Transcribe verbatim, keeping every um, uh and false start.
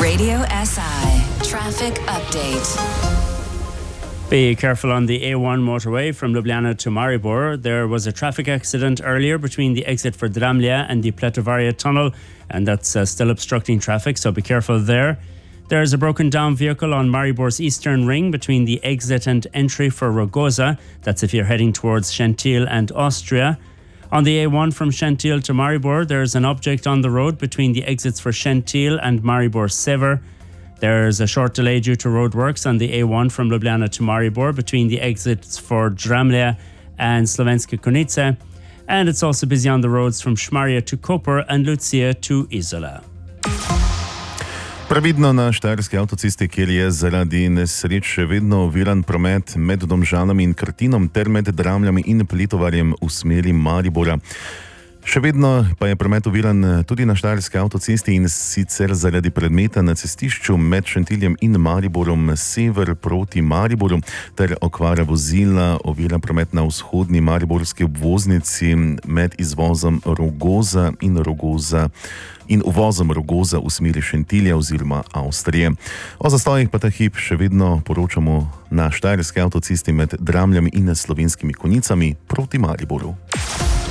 Radio S I traffic update. Be careful on the A one motorway from Ljubljana to Maribor. There was a traffic accident earlier between the exit for Dramlja and the Pletovaria tunnel, and that's uh, still obstructing traffic, so be careful there. There's a broken down vehicle on Maribor's eastern ring between the exit and entry for Rogoza. That's if you're heading towards Shentil and Austria. On the A one from Shentil to Maribor, there's an object on the road between the exits for Shentil and Maribor Sever. There's a short delay due to roadworks on the A one from Ljubljana to Maribor between the exits for Dramlja and Slovenske Konjice. And it's also busy on the roads from Šmarje to Koper and Lucija to Izola. Previdno na štajerski avtocesti, kjer je zaradi nesreč še vedno oviran promet med Domžalami in Krtinom ter med Dramljami in Pletovarjem v smeri Maribora. Še vedno pa je promet oviran tudi na štajerski avtocesti, in sicer zaradi predmeta na cestišču med Šentiljem in Mariborom sever proti Mariboru ter okvara vozila ovira promet na vzhodni mariborski obvoznici med izvozom Rogoza in Rogoza in uvozom Rogoza v smeri Šentilja oziroma Avstrije. O zastojih pa ta hip še vedno poročamo na štajerski avtocesti med Dramljami in Slovenskimi Konjicami proti Mariboru.